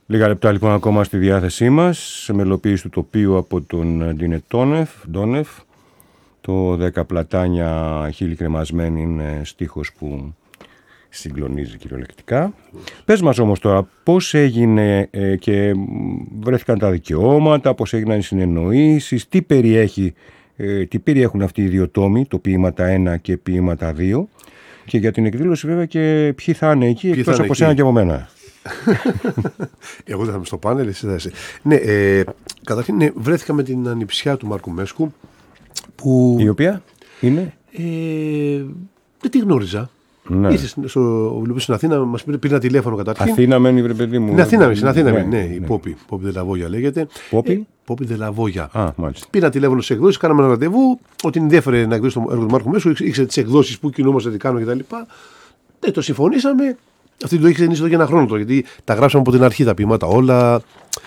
Λίγα λεπτά λοιπόν ακόμα στη διάθεσή μας, σε μελοποίηση του τοπίου από τον Ντίνε Ντόνεφ. Το 10 πλατάνια χείλη κρεμασμένη είναι στίχος που συγκλονίζει κυριολεκτικά. Πες μας όμως τώρα πώς έγινε και βρέθηκαν τα δικαιώματα, πώς έγιναν οι συνεννοήσεις, τι περιέχουν αυτοί οι δύο τόμοι, το ποίηματα 1 και ποίηματα 2, και για την εκδήλωση βέβαια και ποιοι θα είναι εκεί, εκτός από σένα και από μένα. Εγώ δεν θα είμαι στο πάνελ, εσύ θα είσαι. Ναι, καταρχήν βρέθηκα με την ανιψιά του Μάρκου Μέσκου. Η οποία είναι? Δεν τη γνώριζα. Ναι. Ήρθε στο βιβλίο στην Αθήνα, μας πήρε ένα τηλέφωνο καταρχήν. Αθήνα μένει, βρε παιδί μου. Στην Αθήνα μένει, ναι, η Πόπη Δελαβόγια λέγεται. Πόπη Δελαβόγια. Μάλιστα. Πήρα τηλέφωνο σε εκδόσεις, κάναμε ένα ραντεβού. Ότι ενδιέφερε να εκδώσει το έργο του Μάρκου Μέσκου, ήξερε τις εκδόσεις που κινούμαστε, τι κάνουμε κτλ. Το συμφωνήσαμε. Αυτή το έχει ξεκινήσει εδώ για ένα χρόνο τώρα, γιατί τα γράψαμε από την αρχή τα ποίηματα όλα.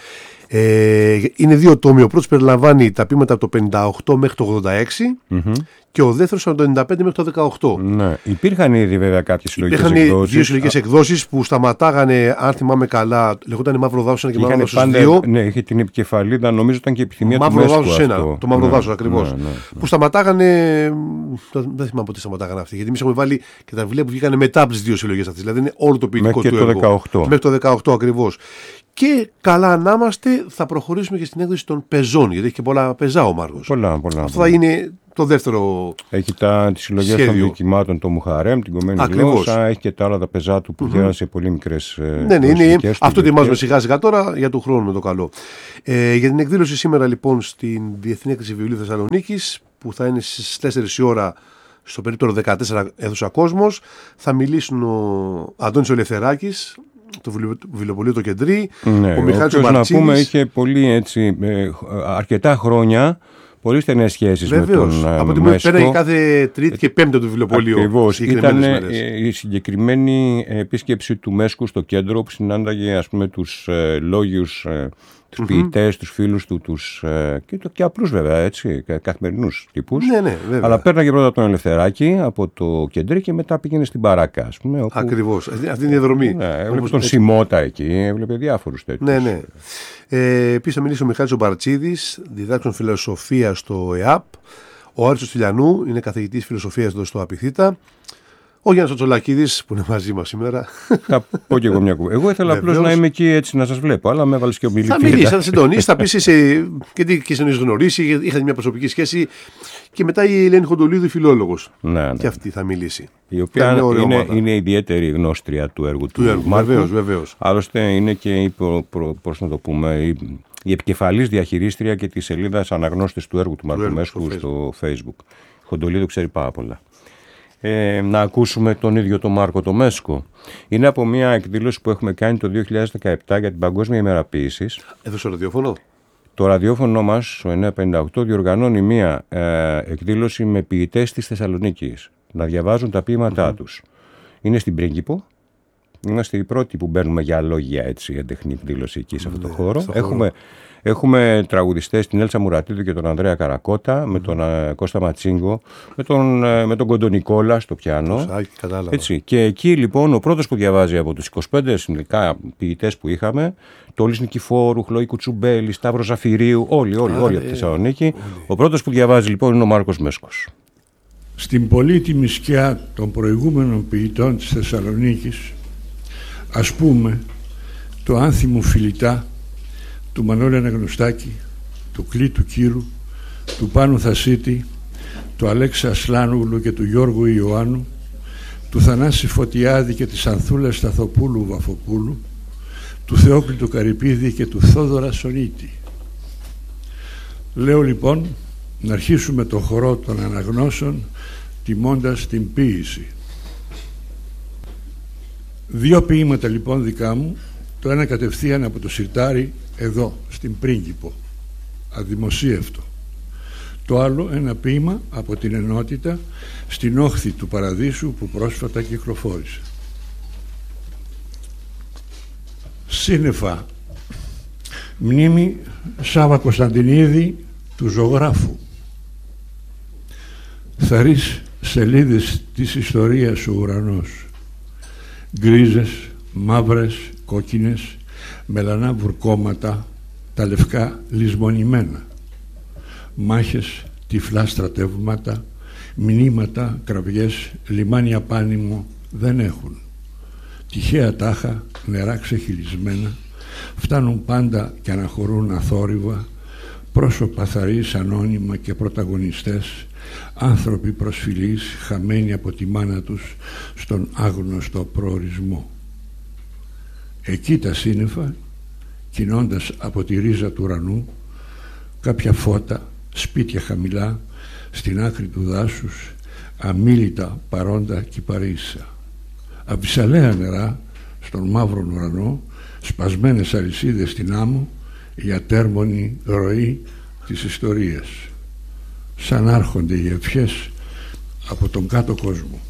Είναι δύο τόμοι. Ο πρώτος περιλαμβάνει τα ποίηματα από το 58 μέχρι το 86 και ο δεύτερος από το 95 μέχρι το 18. Ναι. Υπήρχαν ήδη βέβαια κάποιες συλλογικές εκδόσεις. Υπήρχαν δύο συλλογικές εκδόσεις που σταματάγανε, αν θυμάμαι καλά, λεγόταν Μαύρο Δάσος 1 και Μαύρο Δάσος 2. Ναι, είχε την επικεφαλίδα, νομίζω ήταν και η επιθυμία του Μέσκου. Μαύρο Δάσος 1, το Μαύρο Δάσος ακριβώς. Που σταματάγανε. Δεν θυμάμαι πότε σταματάγανε αυτοί. Γιατί εμείς έχουμε βάλει και τα βιβλία που βγήκαν μετά από τις δύο συλλογές αυτές. Δηλαδή είναι όλο το ποιητικό του έργο. Μέχρι το 18 ακριβώς. Και καλά να είμαστε, θα προχωρήσουμε και στην έκδοση των πεζών, γιατί έχει και πολλά πεζά ο Μάρκος. Πολλά. Αυτό θα είναι το δεύτερο. Έχει τις συλλογές των δικημάτων, το Μουχαρέμ, την κομμένη γλώσσα, έχει και τα άλλα τα πεζά του που βγαίνουν σε πολύ μικρές. Ναι. Αυτό ετοιμάζουμε σιγά σιγά τώρα για του χρόνου με το καλό. Για την εκδήλωση σήμερα λοιπόν στην Διεθνή Έκθεση Βιβλίου Θεσσαλονίκης, που θα είναι στις 4 η ώρα στο περίπτωρο 14 αίθουσα Κόσμος, θα μιλήσουν ο Αντώνης Ελευθεράκης, το βιβλιοπωλείο το Κεντρί, ο Μιχάλης ο Μπαρτσίδης. Να πούμε, είχε αρκετά χρόνια πολύ στενές σχέσεις με τον Μέσκο. Από την πρώτη πέρα κάθε Τρίτη και Πέμπτη το βιβλιοπωλείο. Ακριβώς. Ήταν η συγκεκριμένη επίσκεψη του Μέσκου στο κέντρο, που συνάνταγε, ας πούμε, τους λόγιους, τους ποιητές, τους φίλους του, και απλούς βέβαια, έτσι, καθημερινούς τύπους. Ναι, αλλά πέρναγε πρώτα τον Ελευθεράκη από το Κεντρί και μετά πήγαινε στην Μπαράκα, ας πούμε. Όπου... Ακριβώς. Αυτή είναι η διαδρομή. Ναι, έβλεπε τον Σιμώτα εκεί, έβλεπε διάφορους τέτοιους. Ναι. Επίσης θα μιλήσει ο Μιχάλης ο Μπαρτσίδης, διδάξων φιλοσοφία στο ΕΑΠ. Ο Άρης Στυλιανού είναι καθηγητής φιλοσοφίας εδώ στο Απιθύτα. Ο Γιάννης Τσολακίδης που είναι μαζί μας σήμερα. Θα πω και εγώ μια κουβέντα. Εγώ ήθελα απλώς να είμαι εκεί έτσι να σας βλέπω, αλλά με έβαλες και ομιλητή. Θα μιλήσει, θα συντονίσει, θα πεις και σε γνωρίσει, είχατε μια προσωπική σχέση. Και μετά η Ελένη Χοντολίδου, η φιλόλογος. Ναι. Και αυτή θα μιλήσει. Η οποία είναι ιδιαίτερη γνώστρια του έργου του Μάρκου. Βεβαίως. Άλλωστε είναι και πώς να το πούμε, η επικεφαλής διαχειρίστρια και της σελίδας αναγνώστης του έργου του Μάρκου Μέσκου στο Facebook. Χοντολίδου ξέρει πάρα πολλά. Να ακούσουμε τον ίδιο τον Μάρκο το Μέσκο. Είναι από μια εκδήλωση που έχουμε κάνει το 2017 για την Παγκόσμια ημέρα ποίησης. Εδώ στο ραδιόφωνο. Το ραδιόφωνο μας, ο 958, διοργανώνει μια εκδήλωση με ποιητές της Θεσσαλονίκης να διαβάζουν τα ποίηματά τους. Είναι στην Πρίγκιπο. Είμαστε οι πρώτοι που μπαίνουμε για λόγια, έτσι, για τεχνή εκδήλωση εκεί σε αυτό το χώρο. Έχουμε τραγουδιστές, την Έλσα Μουρατίδου και τον Ανδρέα Καρακότα, με τον Κώστα Ματσίγκο, με τον Κοντονικόλα στο πιάνο. Έτσι. Και εκεί λοιπόν ο πρώτος που διαβάζει από τους 25 συνολικά ποιητές που είχαμε, Τόλης Νικηφόρου, Χλώη Κουτσουμπέλη, Σταύρο Ζαφυρίου, όλοι από τη Θεσσαλονίκη. Ο πρώτος που διαβάζει λοιπόν είναι ο Μάρκος Μέσκος. Στην πολύτιμη σκιά των προηγούμενων ποιητών της Θεσσαλονίκης, ας πούμε το Άνθιμου Φιλιτά, του Μανώλη Αναγνωστάκη, του Κλήτου Κύρου, του Πάνου Θασίτη, του Αλέξη Ασλάνογλου και του Γιώργου Ιωάννου, του Θανάση Φωτιάδη και της Ανθούλας Σταθοπούλου Βαφοπούλου, του Θεόκλητου Καρυπίδη και του Θόδωρα Σονίτη. Λέω λοιπόν να αρχίσουμε το χορό των αναγνώσεων τιμώντας την ποίηση. Δύο ποίηματα λοιπόν δικά μου, το ένα κατευθείαν από το σιρτάρι εδώ στην Πρίγκιπο, αδημοσίευτο. Το άλλο ένα ποίημα από την Ενότητα στην όχθη του Παραδείσου που πρόσφατα κυκλοφόρησε. Σύννεφα, μνήμη Σάβα Κωνσταντινίδη του ζωγράφου. Θαρείς σελίδες της ιστορίας ο ουρανός, γκρίζες, μαύρες, κόκκινες, μελανά βουρκώματα, τα λευκά λησμονημένα, μάχες, τυφλά στρατεύματα, μνήματα, κραυγές, λιμάνι απάνημο δεν έχουν. Τυχαία τάχα, νερά ξεχυλισμένα, φτάνουν πάντα και αναχωρούν αθόρυβα, πρόσωπα θαρείς ανώνυμα και πρωταγωνιστές, άνθρωποι προσφυλείς, χαμένοι από τη μάνα τους στον άγνωστο προορισμό. Εκεί τα σύννεφα, κινώντας από τη ρίζα του ουρανού, κάποια φώτα, σπίτια χαμηλά, στην άκρη του δάσους, αμίλητα παρόντα κυπαρίσσα. Αβυσσαλαία νερά, στον μαύρο ουρανό, σπασμένες αλυσίδες στην άμμο, η ατέρμονη ροή της ιστορίας. Σαν άρχονται οι ευχές από τον κάτω κόσμο.